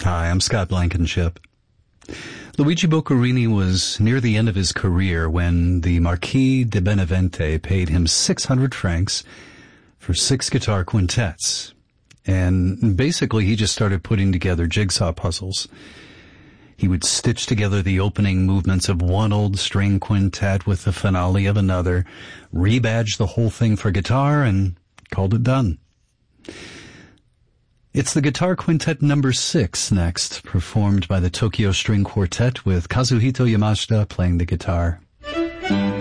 Hi, I'm Scott Blankenship. Luigi Boccherini was near the end of his career when the Marquis de Benavente paid him 600 francs for 6 guitar quintets. And basically he just started putting together jigsaw puzzles. He would stitch together the opening movements of one old string quintet with the finale of another, rebadge the whole thing for guitar, and called it done. It's the Guitar Quintet number 6 next, performed by the Tokyo String Quartet with Kazuhito Yamashita playing the guitar.